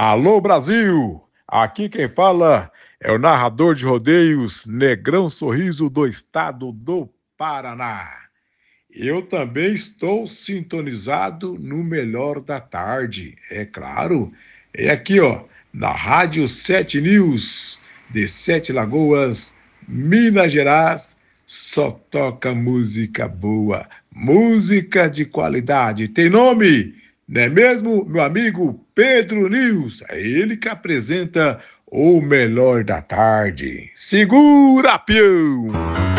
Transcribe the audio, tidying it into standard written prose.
Alô Brasil! Aqui quem fala é o narrador de rodeios Negrão Sorriso do estado do Paraná. Eu também estou sintonizado no melhor da tarde, é claro. É aqui, ó, na Rádio 7 News, de Sete Lagoas, Minas Gerais. Só toca música boa, música de qualidade. Tem nome, não é mesmo, meu amigo Pedro News? É ele que apresenta o melhor da tarde. Segura, peão!